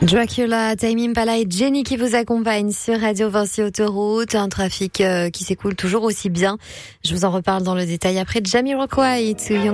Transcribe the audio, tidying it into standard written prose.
Dracula, Tame Impala et Jenny qui vous accompagnent sur Radio Vinci Autoroute. Un trafic qui s'écoule toujours aussi bien. Je vous en reparle dans le détail après Jamiroquai et To Young